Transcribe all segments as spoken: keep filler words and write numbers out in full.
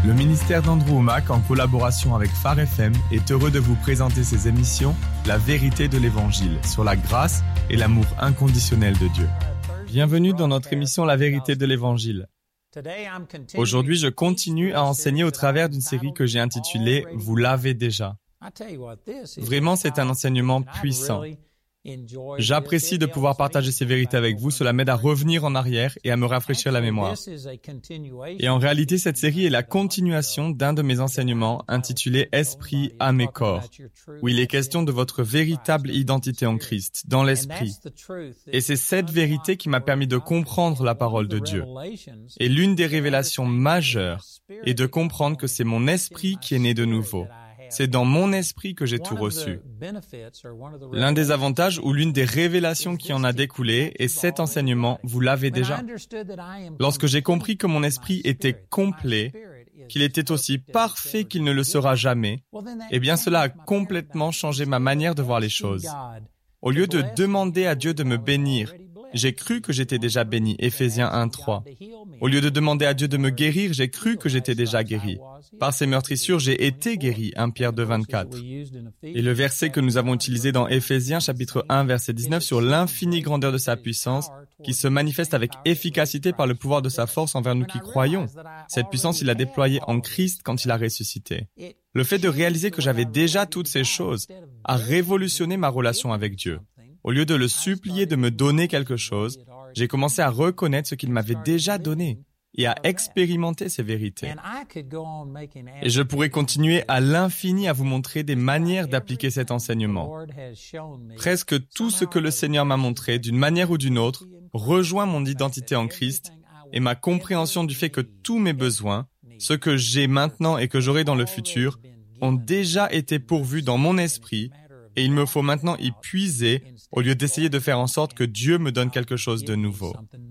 Le ministère d'Andrew Wommack, en collaboration avec Phare F M, est heureux de vous présenter ses émissions « La vérité de l'Évangile » sur la grâce et l'amour inconditionnel de Dieu. Bienvenue dans notre émission « La vérité de l'Évangile ». Aujourd'hui, je continue à enseigner au travers d'une série que j'ai intitulée « Vous l'avez déjà ». Vraiment, c'est un enseignement puissant. J'apprécie de pouvoir partager ces vérités avec vous. Cela m'aide à revenir en arrière et à me rafraîchir la mémoire. Et en réalité, cette série est la continuation d'un de mes enseignements intitulé « Esprit, âme et corps », où il est question de votre véritable identité en Christ, dans l'Esprit. Et c'est cette vérité qui m'a permis de comprendre la parole de Dieu. Et l'une des révélations majeures est de comprendre que c'est mon esprit qui est né de nouveau. C'est dans mon esprit que j'ai tout reçu. L'un des avantages ou l'une des révélations qui en a découlé est cet enseignement, vous l'avez déjà. Lorsque j'ai compris que mon esprit était complet, qu'il était aussi parfait qu'il ne le sera jamais, eh bien cela a complètement changé ma manière de voir les choses. Au lieu de demander à Dieu de me bénir, j'ai cru que j'étais déjà béni, Éphésiens un trois. Au lieu de demander à Dieu de me guérir, j'ai cru que j'étais déjà guéri. Par ses meurtrissures, j'ai été guéri, premier Pierre deux vingt-quatre. Et le verset que nous avons utilisé dans Éphésiens, chapitre un, verset dix-neuf, sur l'infinie grandeur de sa puissance, qui se manifeste avec efficacité par le pouvoir de sa force envers nous qui croyons. Cette puissance, il l'a déployée en Christ quand il a ressuscité. Le fait de réaliser que j'avais déjà toutes ces choses a révolutionné ma relation avec Dieu. Au lieu de le supplier de me donner quelque chose, j'ai commencé à reconnaître ce qu'il m'avait déjà donné et à expérimenter ces vérités. Et je pourrais continuer à l'infini à vous montrer des manières d'appliquer cet enseignement. Presque tout ce que le Seigneur m'a montré, d'une manière ou d'une autre, rejoint mon identité en Christ et ma compréhension du fait que tous mes besoins, ce que j'ai maintenant et que j'aurai dans le futur, ont déjà été pourvus dans mon esprit. Et il me faut maintenant y puiser au lieu d'essayer de faire en sorte que Dieu me donne quelque chose de nouveau.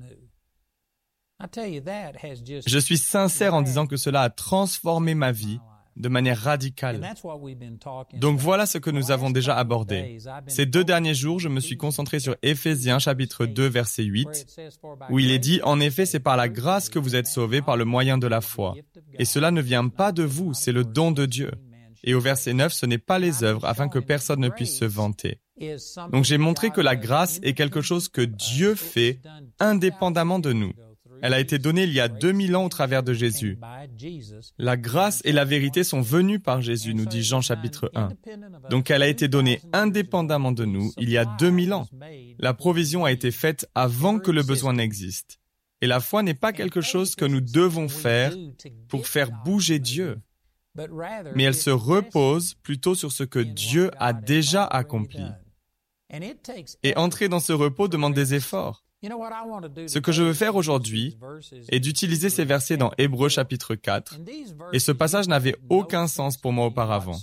Je suis sincère en disant que cela a transformé ma vie de manière radicale. Donc voilà ce que nous avons déjà abordé. Ces deux derniers jours, je me suis concentré sur Éphésiens chapitre deux, verset huit, où il est dit « En effet, c'est par la grâce que vous êtes sauvés par le moyen de la foi. Et cela ne vient pas de vous, c'est le don de Dieu. » Et au verset neuf, ce n'est pas les œuvres, afin que personne ne puisse se vanter. Donc j'ai montré que la grâce est quelque chose que Dieu fait indépendamment de nous. Elle a été donnée il y a deux mille ans au travers de Jésus. La grâce et la vérité sont venues par Jésus, nous dit Jean chapitre un. Donc elle a été donnée indépendamment de nous il y a deux mille ans. La provision a été faite avant que le besoin n'existe. Et la foi n'est pas quelque chose que nous devons faire pour faire bouger Dieu. Mais elle se repose plutôt sur ce que Dieu a déjà accompli. Et entrer dans ce repos demande des efforts. Ce que je veux faire aujourd'hui est d'utiliser ces versets dans Hébreux chapitre quatre, et ce passage n'avait aucun sens pour moi auparavant.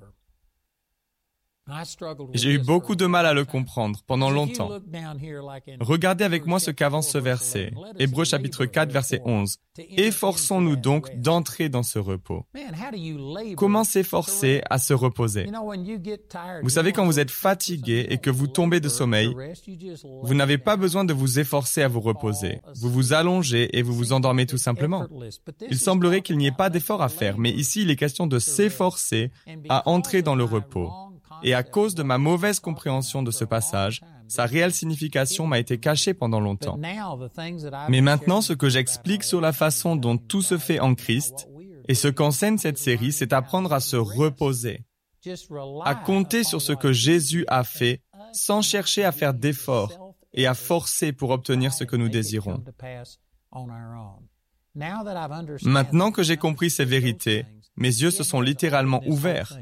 J'ai eu beaucoup de mal à le comprendre pendant longtemps. Regardez avec moi ce qu'avance ce verset. Hébreux chapitre quatre, verset onze. « Efforçons-nous donc d'entrer dans ce repos. » Comment s'efforcer à se reposer? Vous savez, quand vous êtes fatigué et que vous tombez de sommeil, vous n'avez pas besoin de vous efforcer à vous reposer. Vous vous allongez et vous vous endormez tout simplement. Il semblerait qu'il n'y ait pas d'effort à faire, mais ici il est question de s'efforcer à entrer dans le repos. Et à cause de ma mauvaise compréhension de ce passage, sa réelle signification m'a été cachée pendant longtemps. Mais maintenant, ce que j'explique sur la façon dont tout se fait en Christ, et ce qu'enseigne cette série, c'est apprendre à se reposer, à compter sur ce que Jésus a fait, sans chercher à faire d'efforts et à forcer pour obtenir ce que nous désirons. Maintenant que j'ai compris ces vérités, mes yeux se sont littéralement ouverts.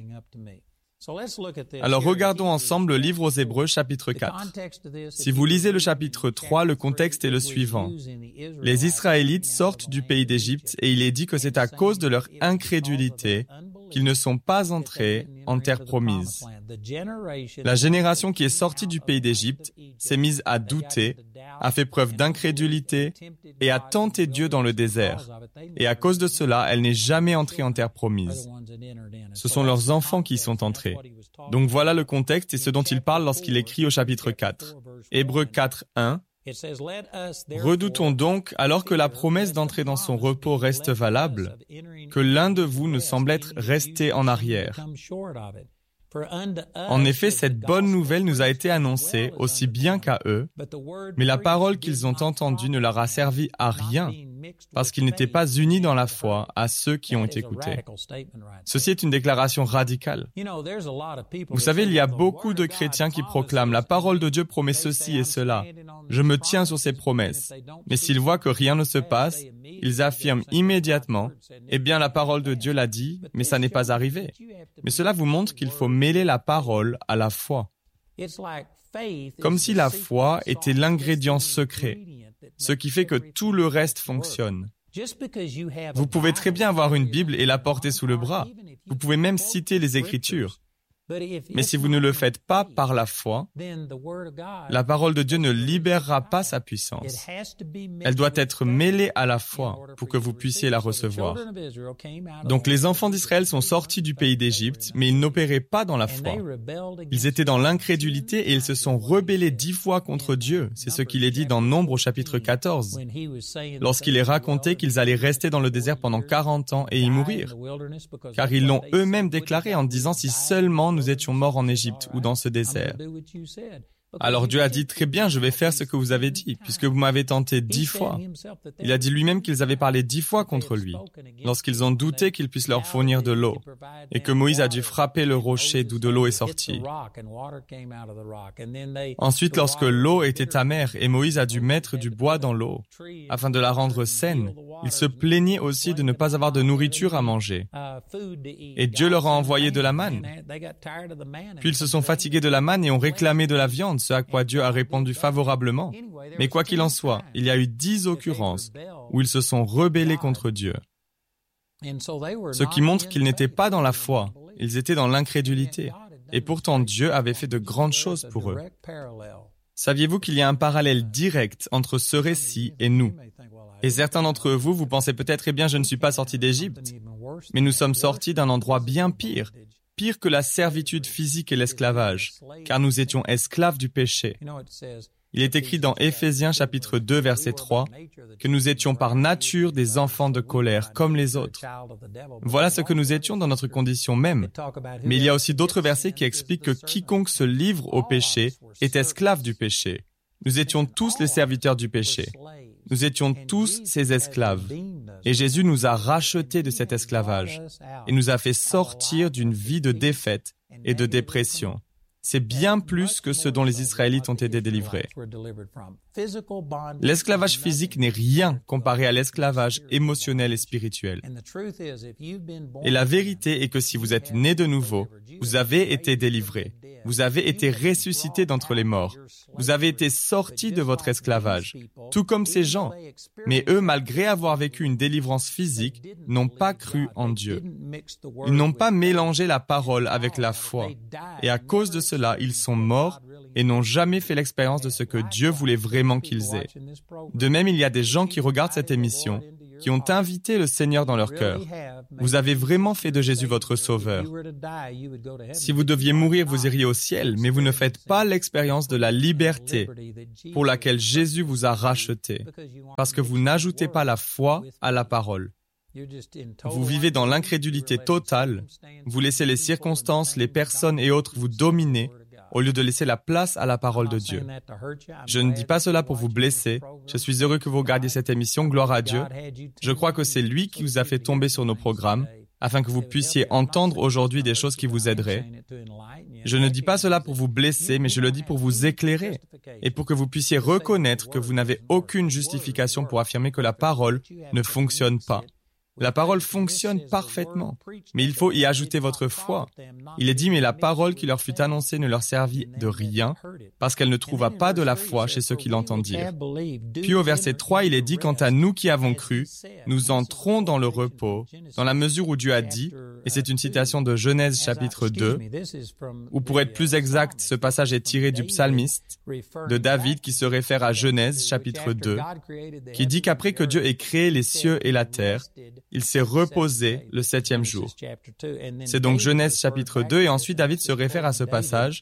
Alors regardons ensemble le livre aux Hébreux chapitre quatre. Si vous lisez le chapitre trois, le contexte est le suivant. Les Israélites sortent du pays d'Égypte et il est dit que c'est à cause de leur incrédulité qu'ils ne sont pas entrés en terre promise. La génération qui est sortie du pays d'Égypte s'est mise à douter, a fait preuve d'incrédulité et a tenté Dieu dans le désert. Et à cause de cela, elle n'est jamais entrée en terre promise. Ce sont leurs enfants qui y sont entrés. Donc voilà le contexte et ce dont il parle lorsqu'il écrit au chapitre quatre. Hébreux quatre, un. Redoutons donc, alors que la promesse d'entrer dans son repos reste valable, que l'un de vous ne semble être resté en arrière. En effet, cette bonne nouvelle nous a été annoncée aussi bien qu'à eux, mais la parole qu'ils ont entendue ne leur a servi à rien, parce qu'ils n'étaient pas unis dans la foi à ceux qui ont écouté. Ceci est une déclaration radicale. Vous savez, il y a beaucoup de chrétiens qui proclament « La parole de Dieu promet ceci et cela. Je me tiens sur ses promesses. » Mais s'ils voient que rien ne se passe, ils affirment immédiatement « Eh bien, la parole de Dieu l'a dit, mais ça n'est pas arrivé. » Mais cela vous montre qu'il faut mêler la parole à la foi. Comme si la foi était l'ingrédient secret, ce qui fait que tout le reste fonctionne. Vous pouvez très bien avoir une Bible et la porter sous le bras. Vous pouvez même citer les Écritures. Mais si vous ne le faites pas par la foi, la parole de Dieu ne libérera pas sa puissance. Elle doit être mêlée à la foi pour que vous puissiez la recevoir. Donc les enfants d'Israël sont sortis du pays d'Égypte, mais ils n'opéraient pas dans la foi. Ils étaient dans l'incrédulité et ils se sont rebellés dix fois contre Dieu. C'est ce qu'il est dit dans Nombre au chapitre quatorze, lorsqu'il est raconté qu'ils allaient rester dans le désert pendant quarante ans et y mourir. Car ils l'ont eux-mêmes déclaré en disant si seulement nous étions morts en Égypte ou dans ce désert. Alors Dieu a dit, très bien, je vais faire ce que vous avez dit, puisque vous m'avez tenté dix fois. Il a dit lui-même qu'ils avaient parlé dix fois contre lui, lorsqu'ils ont douté qu'il puisse leur fournir de l'eau, et que Moïse a dû frapper le rocher d'où de l'eau est sortie. Ensuite, lorsque l'eau était amère et Moïse a dû mettre du bois dans l'eau, afin de la rendre saine, ils se plaignaient aussi de ne pas avoir de nourriture à manger. Et Dieu leur a envoyé de la manne. Puis ils se sont fatigués de la manne et ont réclamé de la viande, ce à quoi Dieu a répondu favorablement. Mais quoi qu'il en soit, il y a eu dix occurrences où ils se sont rebellés contre Dieu. Ce qui montre qu'ils n'étaient pas dans la foi, ils étaient dans l'incrédulité. Et pourtant Dieu avait fait de grandes choses pour eux. Saviez-vous qu'il y a un parallèle direct entre ce récit et nous? Et certains d'entre vous, vous pensez peut-être, eh bien, je ne suis pas sorti d'Égypte. Mais nous sommes sortis d'un endroit bien pire. Pire que la servitude physique et l'esclavage, car nous étions esclaves du péché. Il est écrit dans Éphésiens chapitre deux verset trois que nous étions par nature des enfants de colère comme les autres. Voilà ce que nous étions dans notre condition même. Mais il y a aussi d'autres versets qui expliquent que quiconque se livre au péché est esclave du péché. Nous étions tous les serviteurs du péché. Nous étions tous ses esclaves. Et Jésus nous a rachetés de cet esclavage et nous a fait sortir d'une vie de défaite et de dépression. C'est bien plus que ce dont les Israélites ont été délivrés. L'esclavage physique n'est rien comparé à l'esclavage émotionnel et spirituel. Et la vérité est que si vous êtes nés de nouveau, vous avez été délivrés. Vous avez été ressuscités d'entre les morts. Vous avez été sortis de votre esclavage, tout comme ces gens. Mais eux, malgré avoir vécu une délivrance physique, n'ont pas cru en Dieu. Ils n'ont pas mélangé la parole avec la foi. Et à cause de cela, ils sont morts et n'ont jamais fait l'expérience de ce que Dieu voulait vraiment qu'ils aient. De même, il y a des gens qui regardent cette émission, qui ont invité le Seigneur dans leur cœur. Vous avez vraiment fait de Jésus votre sauveur. Si vous deviez mourir, vous iriez au ciel, mais vous ne faites pas l'expérience de la liberté pour laquelle Jésus vous a racheté, parce que vous n'ajoutez pas la foi à la parole. Vous vivez dans l'incrédulité totale, vous laissez les circonstances, les personnes et autres vous dominer, au lieu de laisser la place à la parole de Dieu. Je ne dis pas cela pour vous blesser. Je suis heureux que vous regardiez cette émission, gloire à Dieu. Je crois que c'est lui qui vous a fait tomber sur nos programmes, afin que vous puissiez entendre aujourd'hui des choses qui vous aideraient. Je ne dis pas cela pour vous blesser, mais je le dis pour vous éclairer, et pour que vous puissiez reconnaître que vous n'avez aucune justification pour affirmer que la parole ne fonctionne pas. La parole fonctionne parfaitement, mais il faut y ajouter votre foi. Il est dit, mais la parole qui leur fut annoncée ne leur servit de rien, parce qu'elle ne trouva pas de la foi chez ceux qui l'entendent dire. Puis au verset trois, il est dit, quant à nous qui avons cru, nous entrons dans le repos, dans la mesure où Dieu a dit, et c'est une citation de Genèse chapitre deux, ou pour être plus exact, ce passage est tiré du psalmiste, de David qui se réfère à Genèse chapitre deux, qui dit qu'après que Dieu ait créé les cieux et la terre, il s'est reposé le septième jour. C'est donc Genèse chapitre deux, et ensuite David se réfère à ce passage,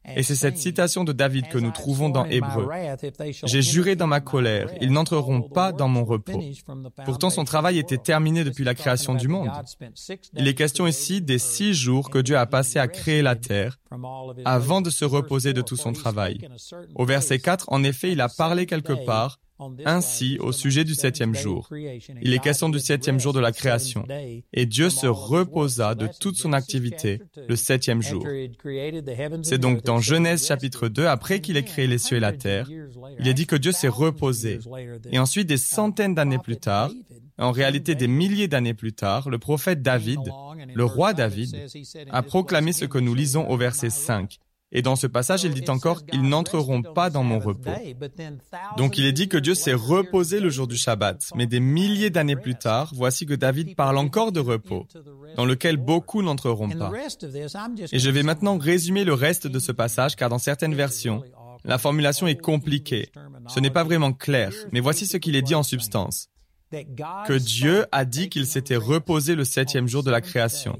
Et c'est cette citation de David que nous trouvons dans Hébreux. « J'ai juré dans ma colère, ils n'entreront pas dans mon repos. » Pourtant, son travail était terminé depuis la création du monde. Il est question ici des six jours que Dieu a passés à créer la terre avant de se reposer de tout son travail. Au verset quatre, en effet, il a parlé quelque part ainsi au sujet du septième jour. Il est question du septième jour de la création. Et Dieu se reposa de toute son activité le septième jour. C'est donc dans Genèse chapitre deux, après qu'il ait créé les cieux et la terre, il est dit que Dieu s'est reposé. Et ensuite, des centaines d'années plus tard, en réalité des milliers d'années plus tard, le prophète David, le roi David, a proclamé ce que nous lisons au verset cinq. Et dans ce passage, il dit encore, « Ils n'entreront pas dans mon repos. » Donc il est dit que Dieu s'est reposé le jour du Shabbat. Mais des milliers d'années plus tard, voici que David parle encore de repos, dans lequel beaucoup n'entreront pas. Et je vais maintenant résumer le reste de ce passage, car dans certaines versions, la formulation est compliquée. Ce n'est pas vraiment clair, mais voici ce qu'il est dit en substance. Que Dieu a dit qu'il s'était reposé le septième jour de la création.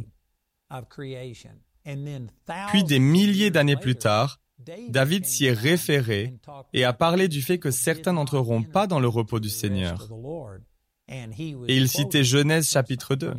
Puis des milliers d'années plus tard, David s'y est référé et a parlé du fait que certains n'entreront pas dans le repos du Seigneur. Et il citait Genèse chapitre deux.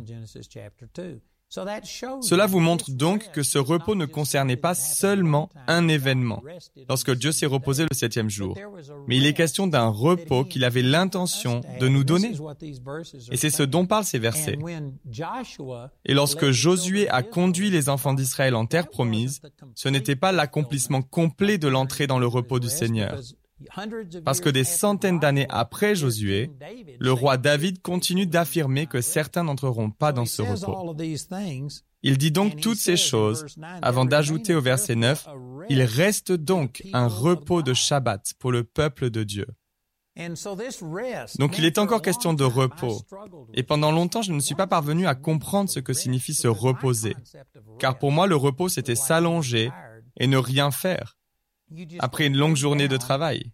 Cela vous montre donc que ce repos ne concernait pas seulement un événement, lorsque Dieu s'est reposé le septième jour, mais il est question d'un repos qu'il avait l'intention de nous donner. Et c'est ce dont parlent ces versets. Et lorsque Josué a conduit les enfants d'Israël en terre promise, ce n'était pas l'accomplissement complet de l'entrée dans le repos du Seigneur. Parce que des centaines d'années après Josué, le roi David continue d'affirmer que certains n'entreront pas dans ce repos. Il dit donc toutes ces choses avant d'ajouter au verset neuf, « Il reste donc un repos de Shabbat pour le peuple de Dieu. » Donc il est encore question de repos. Et pendant longtemps, je ne suis pas parvenu à comprendre ce que signifie se reposer. Car pour moi, le repos, c'était s'allonger et ne rien faire après une longue journée de travail.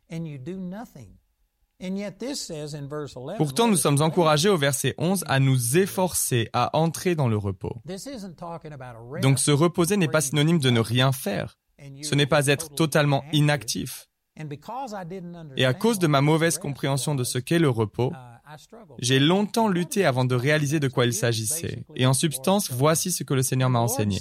Pourtant, nous sommes encouragés au verset onze à nous efforcer à entrer dans le repos. Donc, se reposer n'est pas synonyme de ne rien faire. Ce n'est pas être totalement inactif. Et à cause de ma mauvaise compréhension de ce qu'est le repos, j'ai longtemps lutté avant de réaliser de quoi il s'agissait. Et en substance, voici ce que le Seigneur m'a enseigné.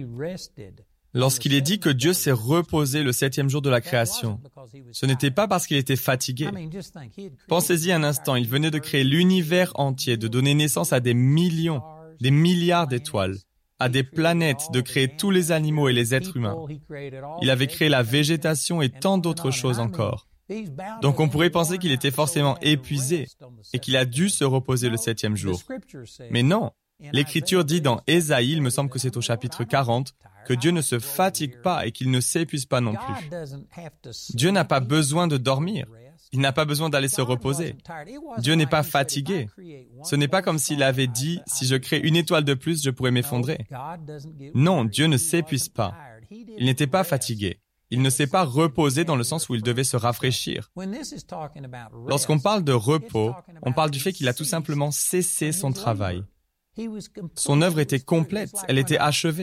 Lorsqu'il est dit que Dieu s'est reposé le septième jour de la création, ce n'était pas parce qu'il était fatigué. Pensez-y un instant, il venait de créer l'univers entier, de donner naissance à des millions, des milliards d'étoiles, à des planètes, de créer tous les animaux et les êtres humains. Il avait créé la végétation et tant d'autres choses encore. Donc on pourrait penser qu'il était forcément épuisé et qu'il a dû se reposer le septième jour. Mais non, l'Écriture dit dans Ésaïe, il me semble que c'est au chapitre quarante, que Dieu ne se fatigue pas et qu'il ne s'épuise pas non plus. Dieu n'a pas besoin de dormir. Il n'a pas besoin d'aller se reposer. Dieu n'est pas fatigué. Ce n'est pas comme s'il avait dit, si je crée une étoile de plus, je pourrais m'effondrer. Non, Dieu ne s'épuise pas. Il n'était pas fatigué. Il ne s'est pas reposé dans le sens où il devait se rafraîchir. Lorsqu'on parle de repos, on parle du fait qu'il a tout simplement cessé son travail. Son œuvre était complète, elle était achevée.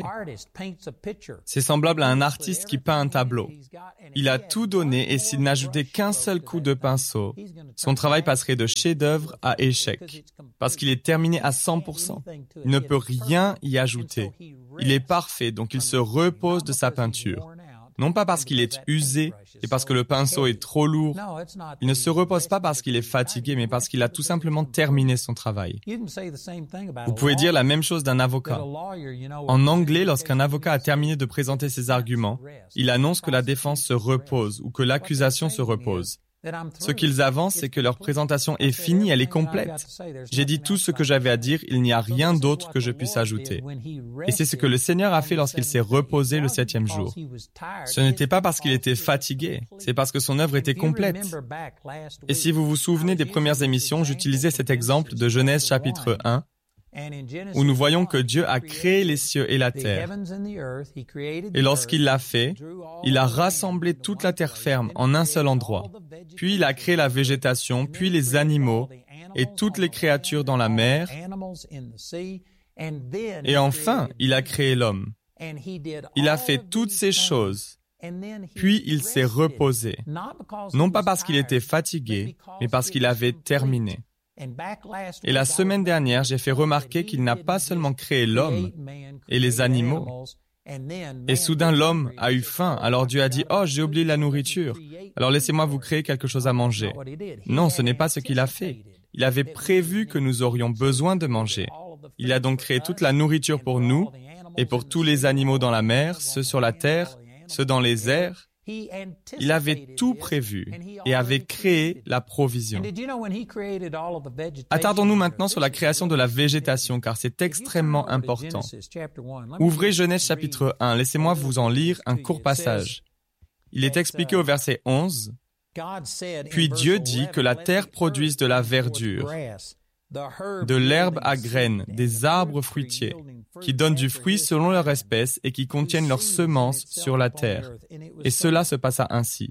C'est semblable à un artiste qui peint un tableau. Il a tout donné et s'il n'ajoutait qu'un seul coup de pinceau, son travail passerait de chef-d'œuvre à échec, parce qu'il est terminé à cent pour cent. Il ne peut rien y ajouter. Il est parfait, donc il se repose de sa peinture. Non pas parce qu'il est usé et parce que le pinceau est trop lourd. Il ne se repose pas parce qu'il est fatigué, mais parce qu'il a tout simplement terminé son travail. Vous pouvez dire la même chose d'un avocat. En anglais, lorsqu'un avocat a terminé de présenter ses arguments, il annonce que la défense se repose ou que l'accusation se repose. Ce qu'ils avancent, c'est que leur présentation est finie, elle est complète. J'ai dit tout ce que j'avais à dire, il n'y a rien d'autre que je puisse ajouter. Et c'est ce que le Seigneur a fait lorsqu'il s'est reposé le septième jour. Ce n'était pas parce qu'il était fatigué, c'est parce que son œuvre était complète. Et si vous vous souvenez des premières émissions, j'utilisais cet exemple de Genèse chapitre un, où nous voyons que Dieu a créé les cieux et la terre. Et lorsqu'il l'a fait, il a rassemblé toute la terre ferme en un seul endroit. Puis il a créé la végétation, puis les animaux et toutes les créatures dans la mer. Et enfin, il a créé l'homme. Il a fait toutes ces choses Puis il s'est reposé, non pas parce qu'il était fatigué, mais parce qu'il avait terminé. Et la semaine dernière, j'ai fait remarquer qu'il n'a pas seulement créé l'homme et les animaux. Et soudain, l'homme a eu faim, alors Dieu a dit « Oh, j'ai oublié la nourriture, alors laissez-moi vous créer quelque chose à manger. » Non, ce n'est pas ce qu'il a fait. Il avait prévu que nous aurions besoin de manger. Il a donc créé toute la nourriture pour nous et pour tous les animaux dans la mer, ceux sur la terre, ceux dans les airs. Il avait tout prévu et avait créé la provision. Attardons-nous maintenant sur la création de la végétation, car c'est extrêmement important. Ouvrez Genèse chapitre un, laissez-moi vous en lire un court passage. Il est expliqué au verset onze, « Puis Dieu dit que la terre produise de la verdure, de l'herbe à graines, des arbres fruitiers, qui donnent du fruit selon leur espèce et qui contiennent leurs semences sur la terre. » Et cela se passa ainsi.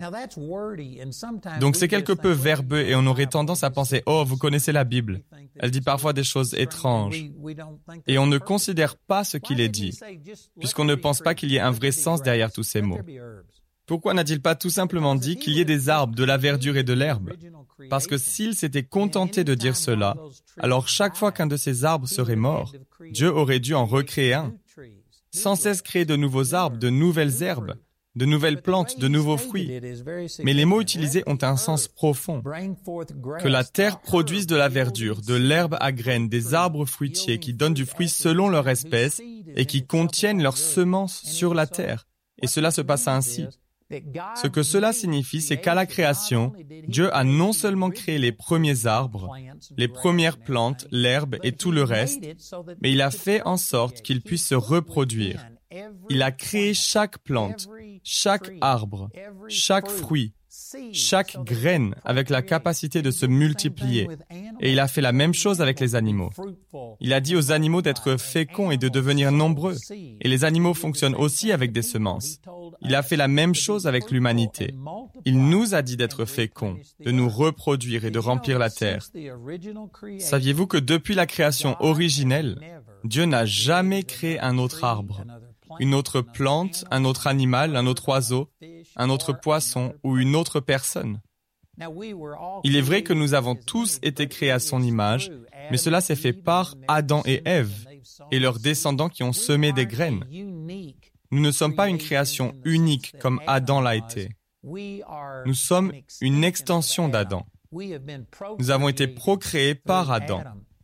Donc c'est quelque peu verbeux et on aurait tendance à penser « Oh, vous connaissez la Bible. Elle dit parfois des choses étranges. » Et on ne considère pas ce qu'il est dit, puisqu'on ne pense pas qu'il y ait un vrai sens derrière tous ces mots. Pourquoi n'a-t-il pas tout simplement dit qu'il y ait des arbres, de la verdure et de l'herbe? Parce que s'il s'était contenté de dire cela, alors chaque fois qu'un de ces arbres serait mort, Dieu aurait dû en recréer un. Sans cesse créer de nouveaux arbres, de nouvelles herbes, de nouvelles plantes, de nouveaux fruits. Mais les mots utilisés ont un sens profond. Que la terre produise de la verdure, de l'herbe à graines, des arbres fruitiers qui donnent du fruit selon leur espèce et qui contiennent leurs semences sur la terre. Et cela se passa ainsi. Ce que cela signifie, c'est qu'à la création, Dieu a non seulement créé les premiers arbres, les premières plantes, l'herbe et tout le reste, mais il a fait en sorte qu'ils puissent se reproduire. Il a créé chaque plante, chaque arbre, chaque fruit, chaque graine avec la capacité de se multiplier. Et il a fait la même chose avec les animaux. Il a dit aux animaux d'être féconds et de devenir nombreux. Et les animaux fonctionnent aussi avec des semences. Il a fait la même chose avec l'humanité. Il nous a dit d'être féconds, de nous reproduire et de remplir la terre. Saviez-vous que depuis la création originelle, Dieu n'a jamais créé un autre arbre, une autre plante, un autre animal, un autre oiseau, un autre poisson ou une autre personne? Il est vrai que nous avons tous été créés à son image, mais cela s'est fait par Adam et Ève et leurs descendants qui ont semé des graines. Nous ne sommes pas une création unique comme Adam l'a été. Nous sommes une extension d'Adam. Nous avons été procréés par Adam.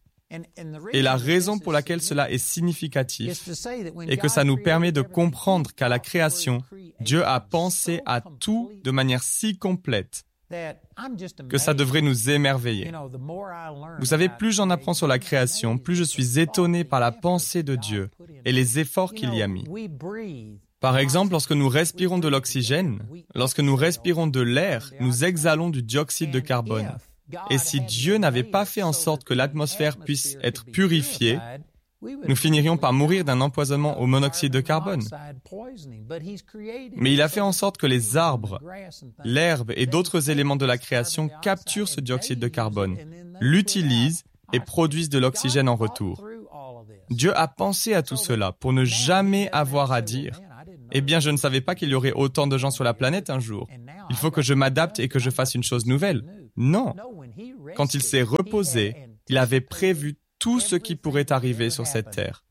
Et la raison pour laquelle cela est significatif est que ça nous permet de comprendre qu'à la création, Dieu a pensé à tout de manière si complète que ça devrait nous émerveiller. Vous savez, plus j'en apprends sur la création, plus je suis étonné par la pensée de Dieu et les efforts qu'il y a mis. Par exemple, lorsque nous respirons de l'oxygène, lorsque nous respirons de l'air, nous exhalons du dioxyde de carbone. Et si Dieu n'avait pas fait en sorte que l'atmosphère puisse être purifiée, nous finirions par mourir d'un empoisonnement au monoxyde de carbone. Mais il a fait en sorte que les arbres, l'herbe et d'autres éléments de la création capturent ce dioxyde de carbone, l'utilisent et produisent de l'oxygène en retour. Dieu a pensé à tout cela pour ne jamais avoir à dire « Eh bien, je ne savais pas qu'il y aurait autant de gens sur la planète un jour. Il faut que je m'adapte et que je fasse une chose nouvelle. » Non. Quand il s'est reposé, il avait prévu tout ce qui pourrait arriver sur cette terre.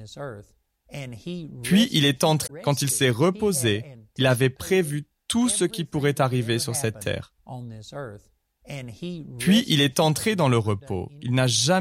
Puis il est entré, quand il s'est reposé, il avait prévu tout ce qui pourrait arriver sur cette terre. Puis il est entré dans le repos. Il n'a jamais